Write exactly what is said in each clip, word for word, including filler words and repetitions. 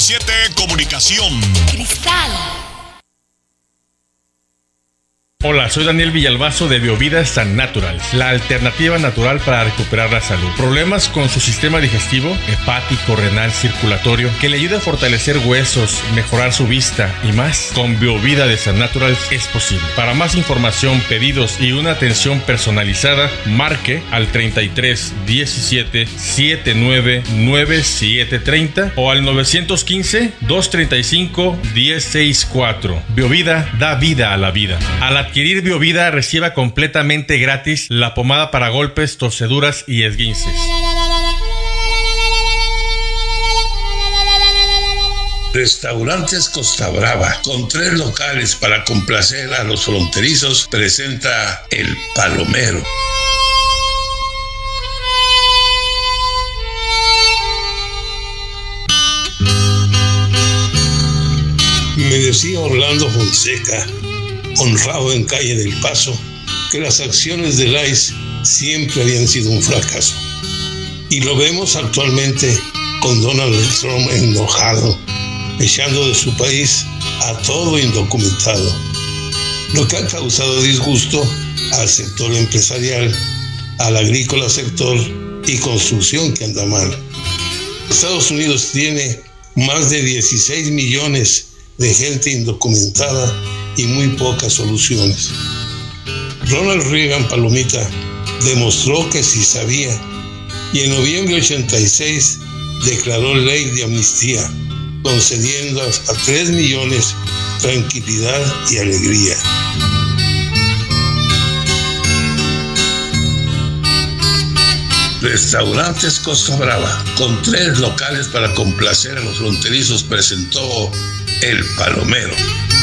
siete Comunicación. Cristal. Hola, soy Daniel Villalbazo de Biovida San Natural, la alternativa natural para recuperar la salud. Problemas con su sistema digestivo, hepático, renal, circulatorio, que le ayude a fortalecer huesos, mejorar su vista y más. Con Biovida de San Natural es posible. Para más información, pedidos y una atención personalizada, marque al treinta y tres diecisiete setenta y nueve noventa y siete treinta o al nueve uno cinco dos treinta y cinco diez sesenta y cuatro. Biovida da vida a la vida. A la adquirir Biovida, reciba completamente gratis la pomada para golpes, torceduras y esguinces. Restaurantes Costa Brava, con tres locales para complacer a los fronterizos, presenta El Palomero. Me decía Orlando Fonseca, honrado en Calle del Paso, que las acciones del A I S siempre habían sido un fracaso. Y lo vemos actualmente con Donald Trump enojado, echando de su país a todo indocumentado, lo que ha causado disgusto al sector empresarial, al agrícola sector y construcción que anda mal. Estados Unidos tiene más de dieciséis millones de gente indocumentada y muy pocas soluciones. Ronald Reagan, Palomita, demostró que sí sabía y en noviembre de ochenta y seis declaró ley de amnistía, concediendo a tres millones tranquilidad y alegría. Restaurantes Costa Brava, con tres locales para complacer a los fronterizos, presentó El Palomero.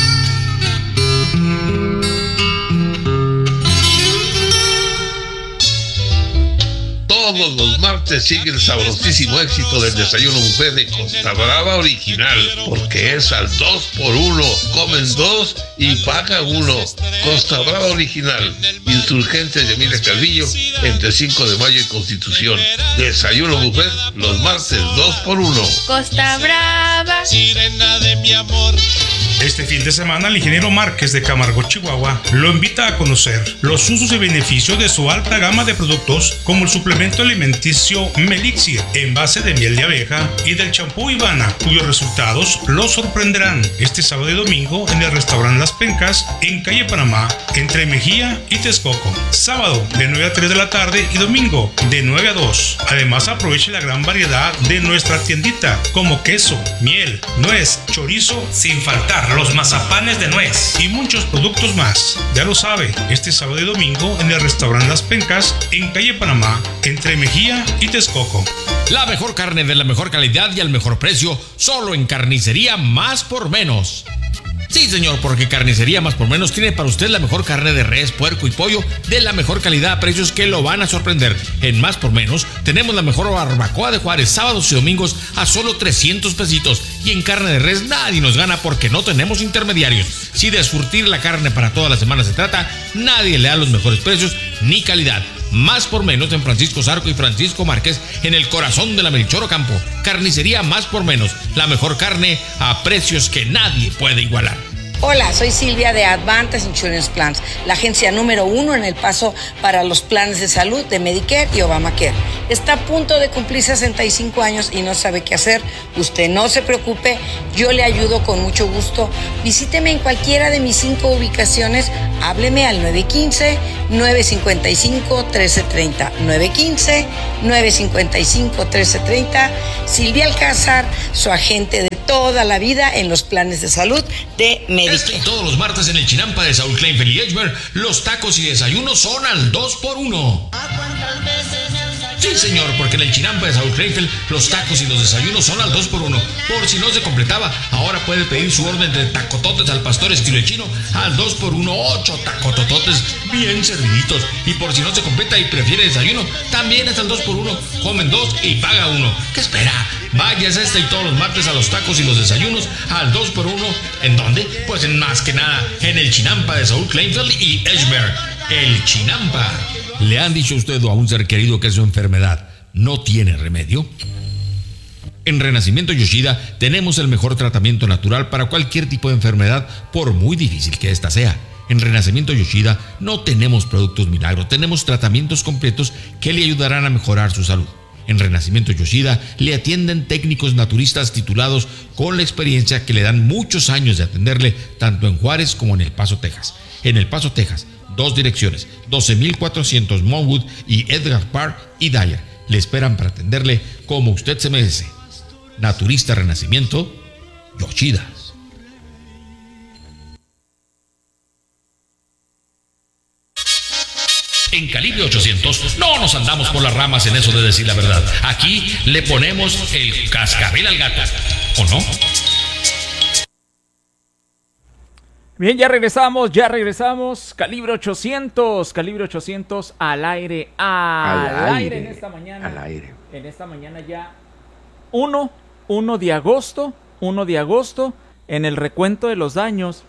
Todos los martes sigue el sabrosísimo éxito del desayuno buffet de Costa Brava Original, porque es al dos por uno, comen dos y paga uno. Costa Brava Original, Insurgentes de Emilia Calvillo, entre cinco de mayo y Constitución. Desayuno buffet los martes dos por uno. Costa Brava, sirena de mi amor. Este fin de semana, el ingeniero Márquez de Camargo, Chihuahua, lo invita a conocer los usos y beneficios de su alta gama de productos, como el suplemento alimenticio Melixir en base de miel de abeja y del champú Ivana, cuyos resultados los sorprenderán este sábado y domingo en el restaurante Las Pencas, en calle Panamá, entre Mejía y Texcoco. Sábado de nueve a tres de la tarde y domingo de nueve a dos. Además, aproveche la gran variedad de nuestra tiendita, como queso, miel, nuez, chorizo, sin faltar los mazapanes de nuez y muchos productos más. Ya lo sabe, este sábado y domingo en el restaurante Las Pencas, en calle Panamá, entre Mejía y Texcoco. La mejor carne de la mejor calidad y al mejor precio, solo en Carnicería Más por Menos. Sí, señor, porque Carnicería Más por Menos tiene para usted la mejor carne de res, puerco y pollo de la mejor calidad a precios que lo van a sorprender. En Más por Menos tenemos la mejor barbacoa de Juárez, sábados y domingos a solo trescientos pesitos. Y en carne de res nadie nos gana porque no tenemos intermediarios. Si de surtir la carne para toda la semana se trata, nadie le da los mejores precios ni calidad. Más por Menos en Francisco Zarco y Francisco Márquez, en el corazón de la Melchor Ocampo. Carnicería Más por Menos, la mejor carne a precios que nadie puede igualar. Hola, soy Silvia de Advantage Insurance Plans, la agencia número uno en El Paso para los planes de salud de Medicare y Obamacare. Está a punto de cumplir sesenta y cinco años y no sabe qué hacer. Usted no se preocupe, yo le ayudo con mucho gusto. Visíteme en cualquiera de mis cinco ubicaciones. Hábleme al nueve uno cinco, nueve cinco cinco, uno tres tres cero. nueve uno cinco, nueve cinco cinco, uno tres tres cero. Silvia Alcázar, su agente de toda la vida en los planes de salud de Medicare. Este y todos los martes en el Chinampa de Saúl Kleinfeld y Edgemer, los tacos y desayunos son al dos por uno. Sí, señor, porque en el Chinampa de Saúl Kleinfeld los tacos y los desayunos son al dos por uno. Por si no se completaba, ahora puede pedir su orden de tacototes al pastor estilo chino al dos por uno, ocho tacotototes bien serviditos. Y por si no se completa y prefiere desayuno, también es al dos por uno. Comen dos y paga uno. ¿Qué espera? Váyase este y todos los martes a los tacos y los desayunos al dos por uno. ¿En dónde? Pues en más que nada en el Chinampa de Saúl Kleinfeld y Edgemer. El Chinampa. ¿Le han dicho a usted o a un ser querido que su enfermedad no tiene remedio? En Renacimiento Yoshida tenemos el mejor tratamiento natural para cualquier tipo de enfermedad, por muy difícil que ésta sea. En Renacimiento Yoshida no tenemos productos milagro, tenemos tratamientos completos que le ayudarán a mejorar su salud. En Renacimiento Yoshida le atienden técnicos naturistas titulados con la experiencia que le dan muchos años de atenderle tanto en Juárez como en El Paso, Texas. En El Paso, Texas, dos direcciones, doce mil cuatrocientos Monwood y Edgar Park y Dyer. Le esperan para atenderle como usted se merece. Naturista Renacimiento Yoshida. En Calibre ochocientos no nos andamos por las ramas en eso de decir la verdad. Aquí le ponemos el cascabel al gato, ¿o no? Bien, ya regresamos, ya regresamos. Calibre ochocientos, Calibre ochocientos al aire, al, al aire, aire en esta mañana. Al aire. En esta mañana ya uno de agosto, uno de agosto, en el recuento de los daños,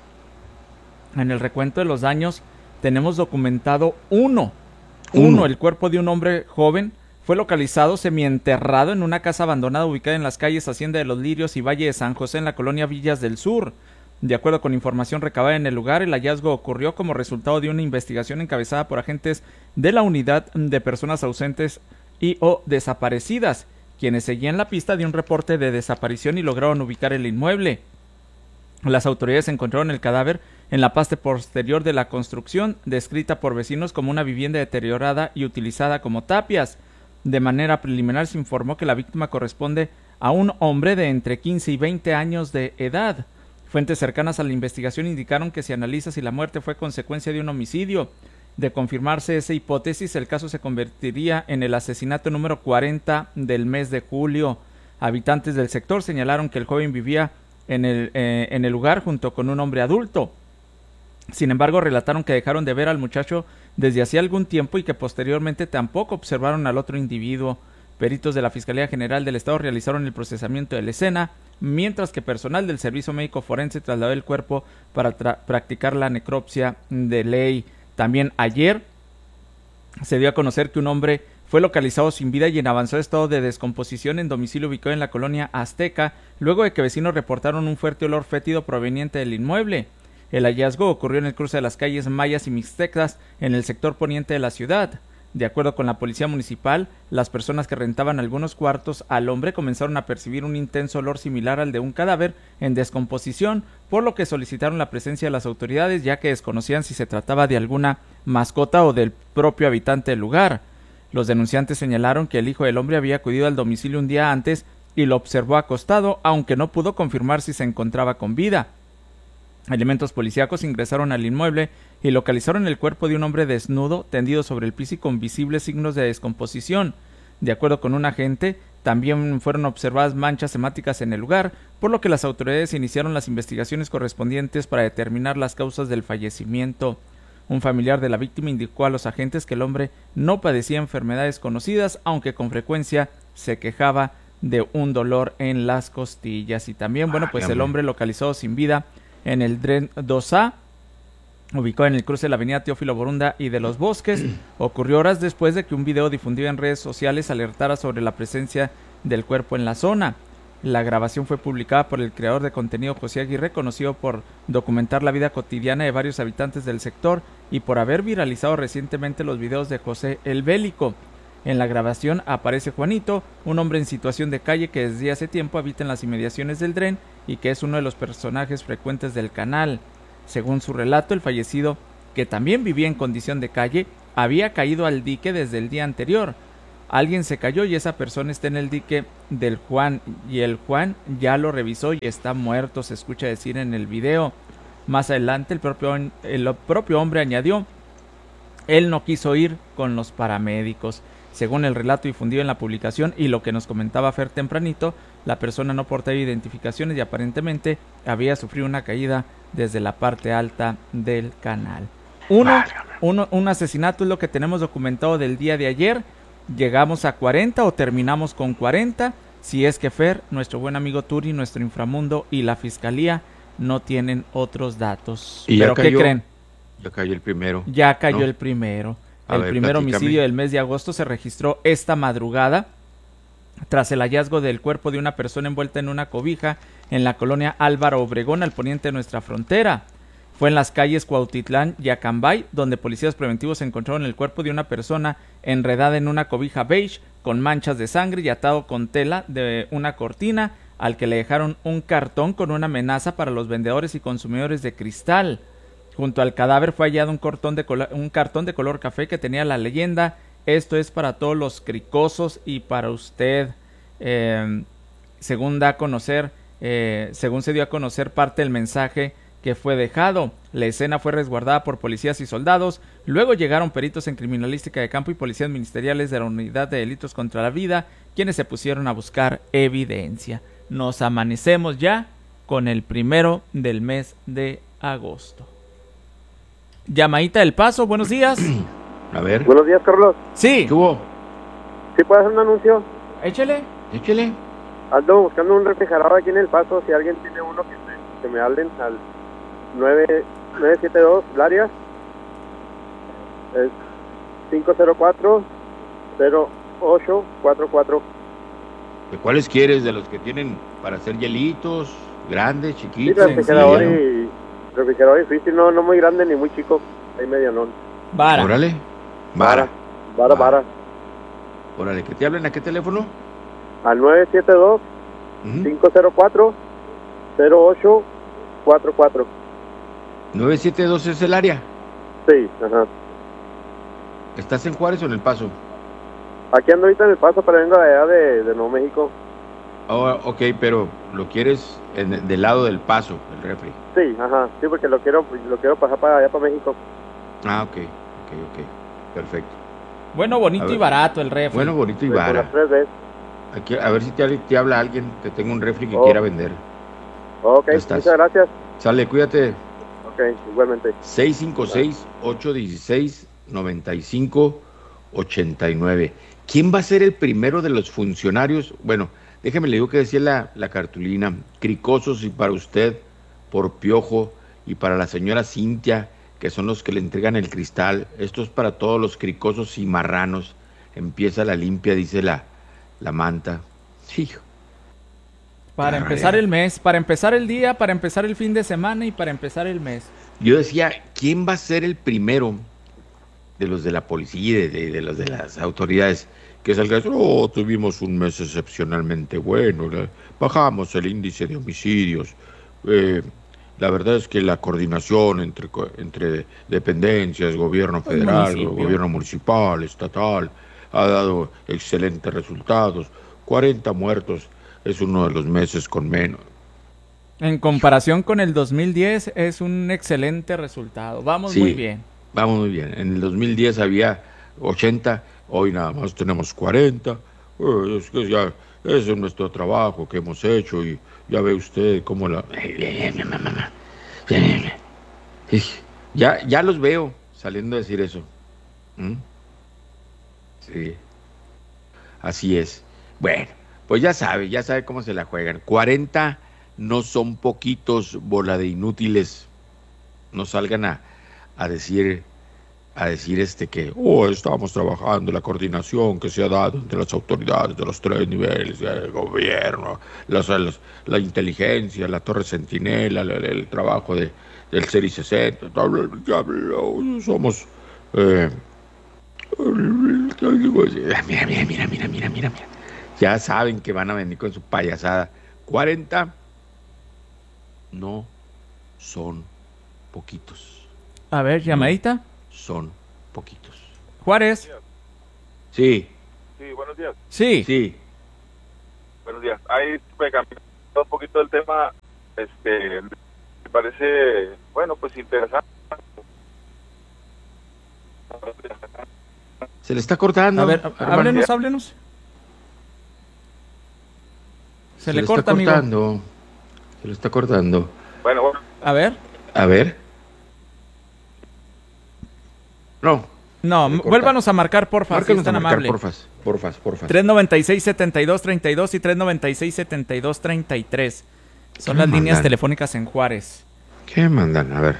en el recuento de los daños tenemos documentado uno, uno, uno, el cuerpo de un hombre joven fue localizado semienterrado en una casa abandonada ubicada en las calles Hacienda de los Lirios y Valle de San José en la colonia Villas del Sur. De acuerdo con información recabada en el lugar, el hallazgo ocurrió como resultado de una investigación encabezada por agentes de la Unidad de Personas Ausentes y o Desaparecidas, quienes seguían la pista de un reporte de desaparición y lograron ubicar el inmueble. Las autoridades encontraron el cadáver en la parte posterior de la construcción, descrita por vecinos como una vivienda deteriorada y utilizada como tapias. De manera preliminar se informó que la víctima corresponde a un hombre de entre quince y veinte años de edad. Fuentes cercanas a la investigación indicaron que se analiza si la muerte fue consecuencia de un homicidio. De confirmarse esa hipótesis, el caso se convertiría en el asesinato número cuarenta del mes de julio. Habitantes del sector señalaron que el joven vivía en el, eh, en el lugar junto con un hombre adulto. Sin embargo, relataron que dejaron de ver al muchacho desde hacía algún tiempo y que posteriormente tampoco observaron al otro individuo. Peritos de la Fiscalía General del Estado realizaron el procesamiento de la escena, mientras que personal del Servicio Médico Forense trasladó el cuerpo para practicar la necropsia de ley. También ayer se dio a conocer que un hombre fue localizado sin vida y en avanzado estado de descomposición en domicilio ubicado en la colonia Azteca, luego de que vecinos reportaron un fuerte olor fétido proveniente del inmueble. El hallazgo ocurrió en el cruce de las calles Mayas y Mixtecas, en el sector poniente de la ciudad. De acuerdo con la policía municipal, las personas que rentaban algunos cuartos al hombre comenzaron a percibir un intenso olor similar al de un cadáver en descomposición, por lo que solicitaron la presencia de las autoridades, ya que desconocían si se trataba de alguna mascota o del propio habitante del lugar. Los denunciantes señalaron que el hijo del hombre había acudido al domicilio un día antes y lo observó acostado, aunque no pudo confirmar si se encontraba con vida. Elementos policíacos ingresaron al inmueble y localizaron el cuerpo de un hombre desnudo, tendido sobre el piso y con visibles signos de descomposición. De acuerdo con un agente, también fueron observadas manchas hemáticas en el lugar, por lo que las autoridades iniciaron las investigaciones correspondientes para determinar las causas del fallecimiento. Un familiar de la víctima indicó a los agentes que el hombre no padecía enfermedades conocidas, aunque con frecuencia se quejaba de un dolor en las costillas. Y también, bueno, pues el hombre localizado sin vida en el Dren dos A, ubicado en el cruce de la avenida Teófilo Borunda y de los Bosques, ocurrió horas después de que un video difundido en redes sociales alertara sobre la presencia del cuerpo en la zona. La grabación fue publicada por el creador de contenido José Aguirre, conocido por documentar la vida cotidiana de varios habitantes del sector y por haber viralizado recientemente los videos de José el Bélico. En la grabación aparece Juanito, un hombre en situación de calle que desde hace tiempo habita en las inmediaciones del Dren y que es uno de los personajes frecuentes del canal. Según su relato, el fallecido, que también vivía en condición de calle, había caído al dique desde el día anterior. Alguien se cayó y esa persona está en el dique del Juan, y el Juan ya lo revisó y está muerto, se escucha decir en el video. Más adelante el propio, el propio hombre añadió, él no quiso ir con los paramédicos. Según el relato difundido en la publicación y lo que nos comentaba Fer tempranito, la persona no portaba identificaciones y aparentemente había sufrido una caída desde la parte alta del canal. Uno, uno, un asesinato es lo que tenemos documentado del día de ayer. ¿Llegamos a cuarenta o terminamos con cuarenta? Si es que Fer, nuestro buen amigo Turi, nuestro inframundo y la fiscalía no tienen otros datos. ¿Y ¿Pero ya cayó, qué creen? Ya cayó el primero. Ya cayó ¿no? el primero. A el ver, primer platícame. homicidio del mes de agosto se registró esta madrugada tras el hallazgo del cuerpo de una persona envuelta en una cobija en la colonia Álvaro Obregón, al poniente de nuestra frontera. Fue en las calles Cuautitlán y Acambay, donde policías preventivos encontraron el cuerpo de una persona enredada en una cobija beige con manchas de sangre y atado con tela de una cortina, al que le dejaron un cartón con una amenaza para los vendedores y consumidores de cristal. Junto al cadáver fue hallado un, cartón de color, un cartón de color café que tenía la leyenda: esto es para todos los cricosos y para usted. Eh, según da a conocer, eh, según se dio a conocer parte del mensaje que fue dejado. La escena fue resguardada por policías y soldados. Luego llegaron peritos en criminalística de campo y policías ministeriales de la Unidad de Delitos contra la Vida, quienes se pusieron a buscar evidencia. Nos amanecemos ya con el primero del mes de agosto. Llamadita del Paso, buenos días. A ver. Buenos días, Carlos. Sí. ¿Qué hubo? ¿Sí puedes hacer un anuncio? Échele. Échele. Ando buscando un refrigerador aquí en El Paso. Si alguien tiene uno, que, se, que me hablen al nueve siete dos, el área. Es cinco cero cuatro, cero ocho cuatro cuatro. ¿De cuáles quieres? ¿De los que tienen para hacer hielitos? ¿Grandes, Sí, chiquitos? refrigerador y... Refrigerador difícil, no, no muy grande ni muy chico. Ahí medianón. Vara. Órale. Vara. Vara, vara. Órale, ¿que te hablen a qué teléfono? Al nueve siete dos, cinco cero cuatro, cero ocho cuatro cuatro. nueve siete dos es el área. Sí, ajá. ¿Estás en Juárez o en El Paso? Aquí ando ahorita en El Paso, pero vengo de allá de, de Nuevo México. Oh, ok, pero lo quieres en, del lado del Paso, el refri. Sí, ajá, sí, porque lo quiero lo quiero pasar para allá, para México. Ah, ok, ok, ok, perfecto. Bueno, bonito y barato el refri. Bueno, bonito y Sí, por barato. las tres veces. Aquí, a ver si te, te habla alguien que tenga un refri que Oh. quiera vender. Ok, ¿Estás? muchas gracias. Sale, cuídate. Ok, igualmente. seis cinco seis, ocho uno seis, nueve cinco ocho nueve. ¿Quién va a ser el primero de los funcionarios? Bueno, déjeme le digo que decía la, la cartulina: cricosos y para usted, por Piojo, y para la señora Cintia, que son los que le entregan el cristal. Esto es para todos los cricosos y marranos. Empieza la limpia, dice la, la manta. Hijo. Para Carrera. empezar el mes, para empezar el día, para empezar el fin de semana y para empezar el mes. Yo decía, ¿quién va a ser el primero de los de la policía, de, de, de los de las autoridades, que salga a decir: oh, tuvimos un mes excepcionalmente bueno, la, bajamos el índice de homicidios, eh, la verdad es que la coordinación entre, entre dependencias, gobierno federal, gobierno municipal, estatal, ha dado excelentes resultados, cuarenta muertos, es uno de los meses con menos. En comparación con el dos mil diez es un excelente resultado. Vamos Sí, muy bien. Vamos muy bien. En el dos mil diez había ochenta, hoy nada más tenemos cuarenta. Eh, es que ya ese es nuestro trabajo que hemos hecho y ya ve usted cómo la... Ya, ya los veo saliendo a decir eso. ¿Mm? Sí. Así es. Bueno, pues ya sabe, ya sabe cómo se la juegan. cuarenta no son poquitos, bola de inútiles. No salgan a, a decir a decir este que oh, estamos trabajando la coordinación que se ha dado entre las autoridades de los tres niveles, el gobierno, las, las, la inteligencia, la torre centinela, el, el trabajo de, del C I sesenta, somos eh, mira, mira, mira, mira, mira, mira, mira, ya saben que van a venir con su payasada. cuarenta no son poquitos. A ver, llamadita. Son poquitos. Juárez. Sí. Sí, buenos días. Sí. Sí. Buenos días. Ahí me cambió un poquito el tema. Este, me parece, bueno, pues interesante. Se le está cortando. A ver, hermano. háblenos, háblenos. Se, Se le, le corta, está cortando. amigo. Se le está cortando. Bueno, bueno. A ver. A ver. No. No, vuélvanos a marcar, porfa. Márcanos Si es tan a marcar, amable. porfas, porfas, porfas. tres noventa y seis, setenta y dos, treinta y dos y tres noventa y seis, setenta y dos, treinta y tres. Son ¿Qué las mandan? líneas telefónicas en Juárez. ¿Qué mandan? A ver.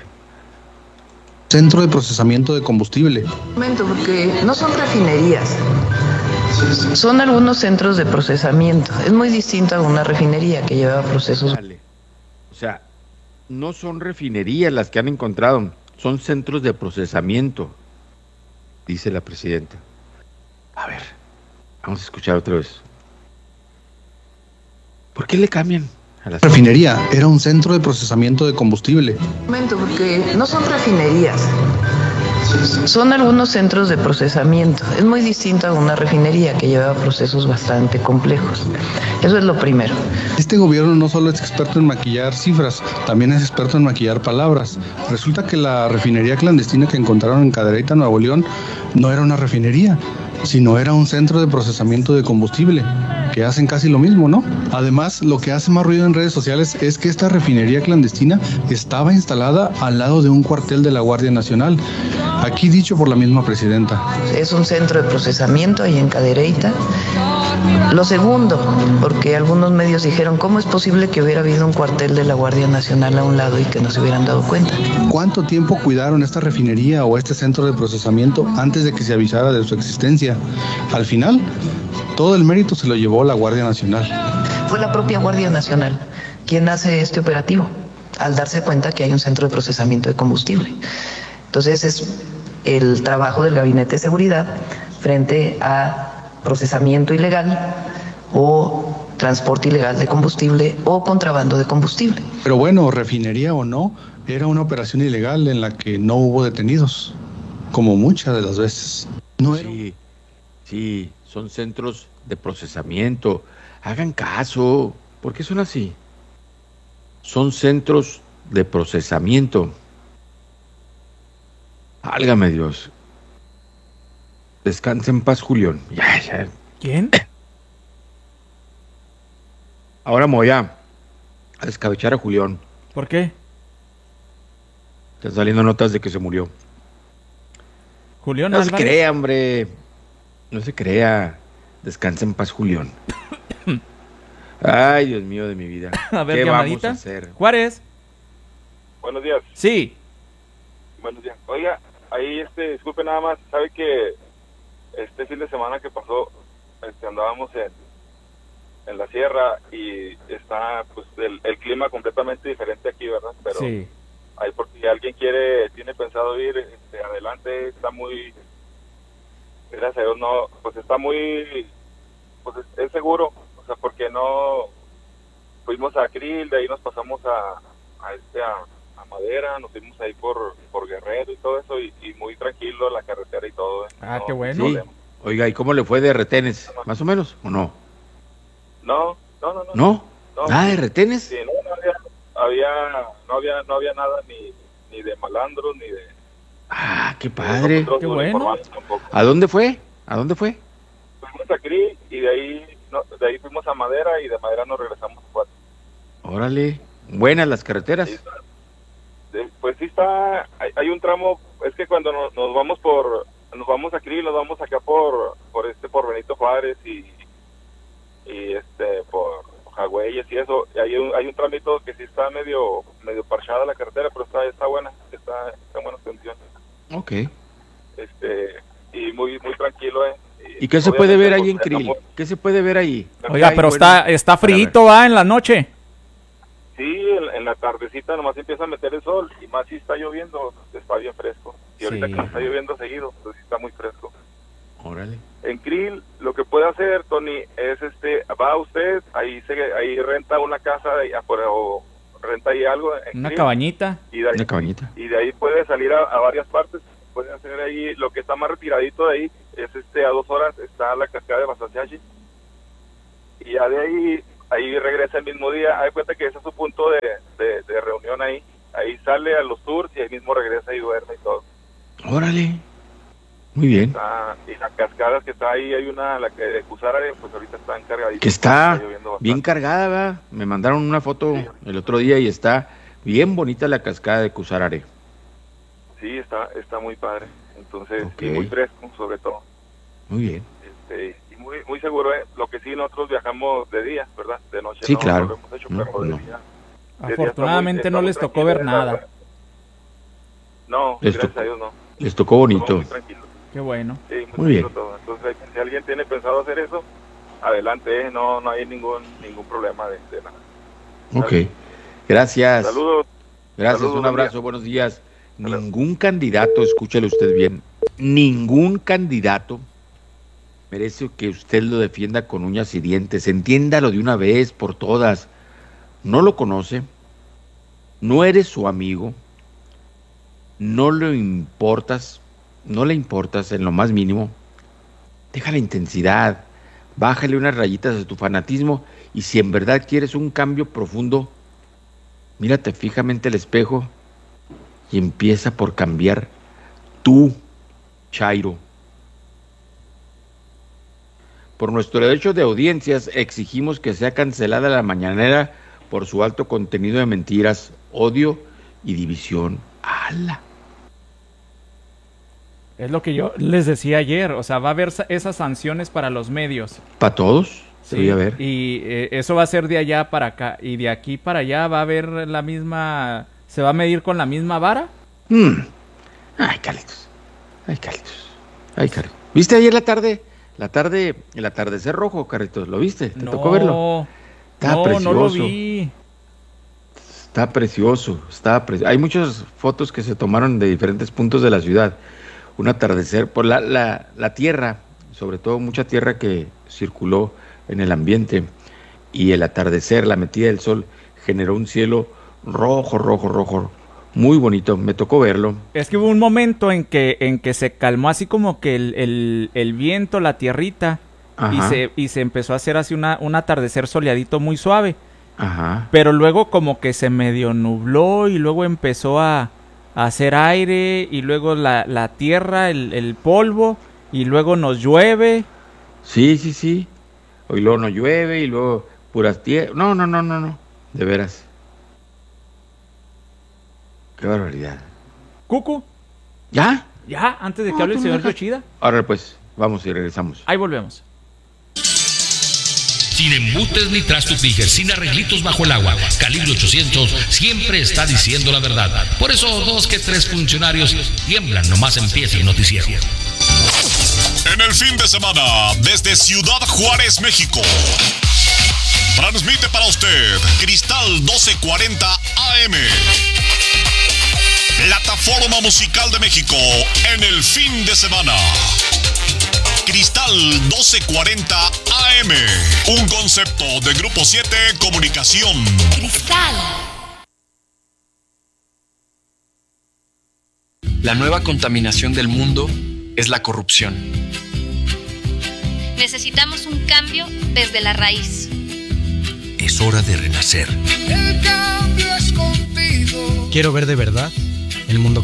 Centro de procesamiento de combustible. Momento, porque no son refinerías, Son algunos centros de procesamiento. Es muy distinto a una refinería que lleva procesos. O sea, no son refinerías las que han encontrado, son centros de procesamiento, dice la presidenta. A ver, vamos a escuchar otra vez. ¿Por qué le cambian a la refinería? Era un centro de procesamiento de combustible. Un momento, porque no son refinerías. Son algunos centros de procesamiento. Es muy distinto a una refinería que lleva procesos bastante complejos. Eso es lo primero. Este gobierno no solo es experto en maquillar cifras, también es experto en maquillar palabras. Resulta que la refinería clandestina que encontraron en Cadereyta, Nuevo León, no era una refinería, sino era un centro de procesamiento de combustible, que hacen casi lo mismo, ¿no? Además, lo que hace más ruido en redes sociales es que esta refinería clandestina estaba instalada al lado de un cuartel de la Guardia Nacional, aquí dicho por la misma presidenta. Es un centro de procesamiento ahí en Cadereyta. Lo segundo, porque algunos medios dijeron, ¿cómo es posible que hubiera habido un cuartel de la Guardia Nacional a un lado y que no se hubieran dado cuenta? ¿Cuánto tiempo cuidaron esta refinería o este centro de procesamiento antes de que se avisara de su existencia? Al final, todo el mérito se lo llevó la Guardia Nacional. Fue la propia Guardia Nacional quien hace este operativo, al darse cuenta que hay un centro de procesamiento de combustible. Entonces es el trabajo del Gabinete de Seguridad frente a procesamiento ilegal o transporte ilegal de combustible o contrabando de combustible. Pero bueno, refinería o no, era una operación ilegal en la que no hubo detenidos, como muchas de las veces. No era... Sí, sí, son centros de procesamiento. Hagan caso, ¿por qué son así? Son centros de procesamiento. Válgame Dios. Descansa en paz, Julián. Ya, ya. ¿Quién? Ahora me voy a, a descabechar a Julián. ¿Por qué? Están saliendo notas de que se murió. Julián No Álvarez. se crea, hombre. No se crea. Descansa en paz, Julián. Ay, Dios mío de mi vida. A ver, ¿Qué llamadita. vamos a hacer? Juárez. Buenos días. Sí. Buenos días. Oiga, ahí, este, disculpe nada más, ¿sabe que este fin de semana que pasó, este, andábamos en, en la sierra y está, pues, el, el clima completamente diferente aquí, ¿verdad? Pero Sí. ahí, por si alguien quiere, tiene pensado ir, este, adelante, está muy, gracias a Dios, no, pues está muy, pues es, es seguro, o sea, porque no, fuimos a Krill, de ahí nos pasamos a, a este, a, a Madera, nos fuimos ahí por, por Guerrero y todo eso, y, y muy tranquilo la carretera y todo. ¿eh? Ah, No, qué bueno. Sí. Oiga, ¿y cómo le fue de retenes? ¿Más o menos? ¿O no? No, no, no, no. ¿No? No. ¿Nada de retenes? Sí, no, no había, había, no había, no había nada ni, ni de malandros, ni de... Ah, qué padre. nosotros Qué no bueno. informamos tampoco. ¿A dónde fue? ¿A dónde fue? Fuimos a Krill y de ahí, no, de ahí fuimos a Madera y de Madera nos regresamos a Cuatro. Órale. Buenas las carreteras. Sí, de- pues sí está, hay, hay un tramo, es que cuando nos, nos vamos por, nos vamos a Krill, nos vamos acá por, por este, por Benito Juárez y, y este, por Jagüeyes y eso, y hay un, hay un tramito que sí está medio, medio parchada la carretera, pero está, está buena, está, está en buenas condiciones, Ok. este, y muy, muy tranquilo, eh. ¿Y qué se puede ver ahí en pues, Krill? estamos- ¿Qué se puede ver ahí? Oiga, Ay, pero bueno, está, está para ver. frito, va, en la noche. Sí, en, en la tardecita nomás empieza a meter el sol, y más si está lloviendo, está bien fresco, y ahorita Sí. que está lloviendo seguido, pues sí está muy fresco. Órale. En Krill, lo que puede hacer, Tony, es este, va usted, ahí se, ahí renta una casa, de, afuera, o renta ahí algo en Una Krill, cabañita. y de ahí, Una cabañita. y de ahí puede salir a, a varias partes, puede hacer ahí, lo que está más retiradito de ahí, es este, a dos horas, está la cascada de Basachachi, y ya de ahí, ahí regresa el mismo día, hay cuenta que ese es su punto de, de, de reunión ahí, ahí sale a los tours y ahí mismo regresa y duerme y todo. Órale. Muy bien. Está, y las cascadas que está ahí, hay una, la que de Cusárare, pues ahorita está encargadita. Que está lloviendo bastante. bien cargada, ¿verdad? Me mandaron una foto el otro día y está bien bonita la cascada de Cusárare. Sí, está, está muy padre. Entonces, Ok. y muy fresco, sobre todo. Muy bien. Este, y muy, muy seguro, ¿eh? Lo que sí, nosotros viajamos de día, ¿verdad? De noche Sí, no, claro. no lo hemos hecho, No, pero de no. día. de día Afortunadamente está no muy- les está tocó muy ver tranquilo, nada. ¿verdad? No, Les gracias tocó- a Dios no. Les tocó bonito. Muy tranquilo. Qué bueno. Sí, muy, Muy bien. todo. Entonces, si alguien tiene pensado hacer eso, adelante, eh, no no hay ningún ningún problema de, de nada. Ok. Gracias. Saludos. Gracias, Saludos, un buen abrazo, día. buenos días. Ningún candidato, escúchale usted bien, ningún candidato merece que usted lo defienda con uñas y dientes. Entiéndalo de una vez por todas. No lo conoce, no eres su amigo, no le importas, no le importas en lo más mínimo. Deja la intensidad, bájale unas rayitas a tu fanatismo y si en verdad quieres un cambio profundo, mírate fijamente al espejo y empieza por cambiar tú, Chairo. Por nuestro derecho de audiencias exigimos que sea cancelada la mañanera por su alto contenido de mentiras, odio y división. ¡Hala! Es lo que yo les decía ayer, o sea, va a haber sa- esas sanciones para los medios. ¿Para todos? Sí, Sí, a ver. y eh, eso va a ser de allá para acá, y de aquí para allá va a haber la misma, se va a medir con la misma vara. Mm. Ay, Carlitos. Ay, Carlitos. Ay, Carlitos. ¿Viste ayer la tarde? La tarde, el atardecer rojo, Carlitos. ¿Lo viste? ¿Te No, tocó verlo? Está no, precioso. no lo vi. Está precioso, está pre- hay muchas fotos que se tomaron de diferentes puntos de la ciudad. Un atardecer por la, la, la tierra, sobre todo mucha tierra que circuló en el ambiente y el atardecer, la metida del sol generó un cielo rojo, rojo, rojo, muy bonito. Me tocó verlo. Es que hubo un momento en que, en que se calmó así como que el, el, el viento, la tierrita, y Ajá. se, y se empezó a hacer así una, un atardecer soleadito muy suave. Ajá. Pero luego como que se medio nubló y luego empezó a, a hacer aire y luego la, la tierra, el, el polvo y luego nos llueve. Sí, sí, sí. Y luego no llueve y luego puras tierras. No, no, no, no, no. De veras. Qué barbaridad. Cucu, ¿Ya? ya, antes de que No, hable el tú señor deja- Yoshida. Ahora pues, vamos y regresamos. Ahí volvemos. Sin embutes ni trastos Tiger, sin arreglitos bajo el agua. Calibre ochocientos siempre está diciendo la verdad. Por eso dos que tres funcionarios tiemblan nomás empieza el noticiero. En el fin de semana, desde Ciudad Juárez, México, transmite para usted Cristal doce cuarenta A M, plataforma musical de México en el fin de semana. Cristal doce cuarenta A M, un concepto de Grupo siete Comunicación. Cristal. La nueva contaminación del mundo es la corrupción. Necesitamos un cambio desde la raíz. Es hora de renacer. El cambio es contigo. Quiero ver de verdad el mundo